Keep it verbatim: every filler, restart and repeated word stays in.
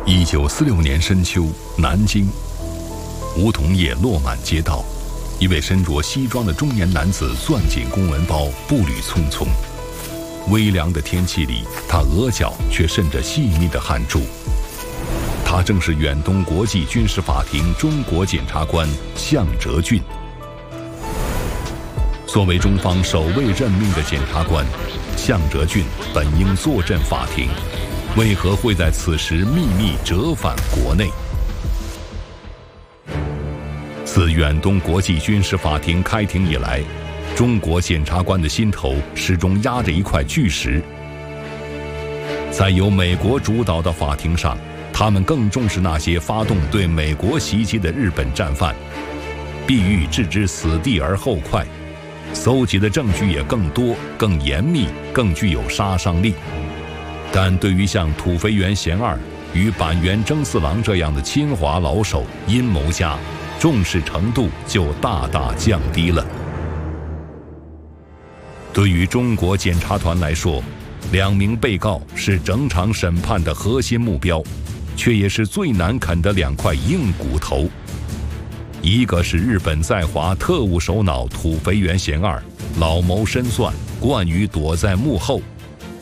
一九四六年深秋，南京，梧桐叶落满街道，一位身着西装的中年男子攥紧公文包，步履匆匆。微凉的天气里，他额角却渗着细密的汗珠。他正是远东国际军事法庭中国检察官向哲俊。作为中方首位任命的检察官，向哲俊本应坐镇法庭，为何会在此时秘密折返国内？自远东国际军事法庭开庭以来，中国检察官的心头始终压着一块巨石。在由美国主导的法庭上，他们更重视那些发动对美国袭击的日本战犯，必欲置之死地而后快，搜集的证据也更多、更严密、更具有杀伤力。但对于像土肥原贤二与板垣征四郎这样的侵华老手、阴谋家，重视程度就大大降低了。对于中国检察团来说，两名被告是整场审判的核心目标，却也是最难啃的两块硬骨头。一个是日本在华特务首脑土肥原贤二，老谋深算，惯于躲在幕后，